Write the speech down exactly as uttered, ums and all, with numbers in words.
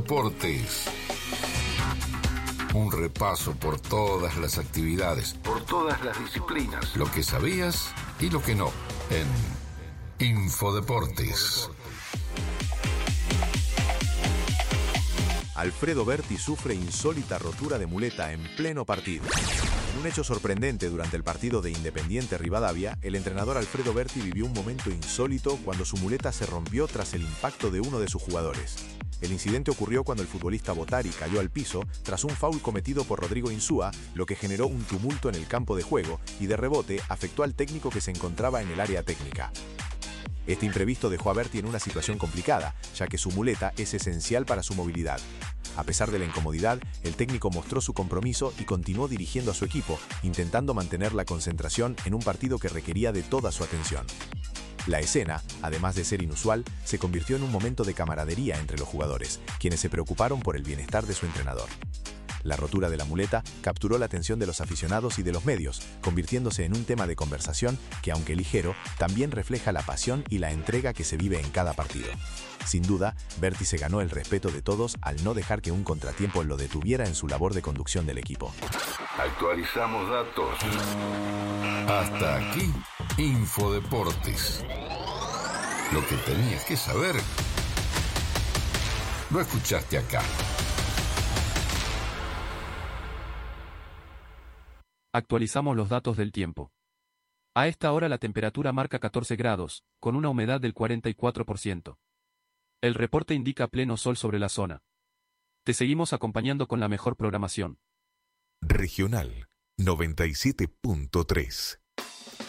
Infodeportes. Un repaso por todas las actividades, por todas las disciplinas, lo que sabías y lo que no, en Infodeportes. Alfredo Berti sufre insólita rotura de muleta en pleno partido. En un hecho sorprendente durante el partido de Independiente Rivadavia, el entrenador Alfredo Berti vivió un momento insólito cuando su muleta se rompió tras el impacto de uno de sus jugadores. El incidente ocurrió cuando el futbolista Botari cayó al piso tras un foul cometido por Rodrigo Insúa, lo que generó un tumulto en el campo de juego y de rebote afectó al técnico que se encontraba en el área técnica. Este imprevisto dejó a Berti en una situación complicada, ya que su muleta es esencial para su movilidad. A pesar de la incomodidad, el técnico mostró su compromiso y continuó dirigiendo a su equipo, intentando mantener la concentración en un partido que requería de toda su atención. La escena, además de ser inusual, se convirtió en un momento de camaradería entre los jugadores, quienes se preocuparon por el bienestar de su entrenador. La rotura de la muleta capturó la atención de los aficionados y de los medios, convirtiéndose en un tema de conversación que, aunque ligero, también refleja la pasión y la entrega que se vive en cada partido. Sin duda, Berti se ganó el respeto de todos al no dejar que un contratiempo lo detuviera en su labor de conducción del equipo. Actualizamos datos. Hasta aquí, Infodeportes. Lo que tenías que saber, lo escuchaste acá. Actualizamos los datos del tiempo. A esta hora la temperatura marca catorce grados, con una humedad del cuarenta y cuatro por ciento. El reporte indica pleno sol sobre la zona. Te seguimos acompañando con la mejor programación. Regional noventa y siete punto tres.